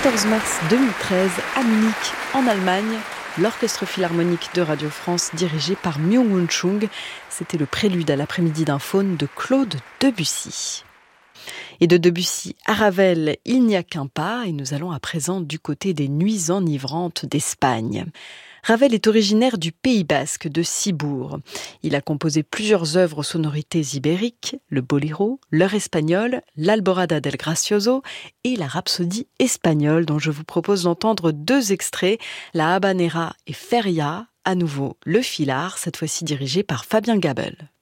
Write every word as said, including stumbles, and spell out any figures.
quatorze mars deux mille treize, à Munich, en Allemagne, l'Orchestre Philharmonique de Radio France, dirigé par Myung-Whun Chung. C'était le prélude à l'après-midi d'un faune de Claude Debussy. Et de Debussy à Ravel, il n'y a qu'un pas, et nous allons à présent du côté des nuits enivrantes d'Espagne. Ravel est originaire du Pays basque de Ciboure. Il a composé plusieurs œuvres aux sonorités ibériques, le boléro, l'heure espagnole, l'Alborada del Gracioso et la rhapsodie espagnole dont je vous propose d'entendre deux extraits, la Habanera et Feria, à nouveau le Filard, cette fois-ci dirigé par Fabien Gabel.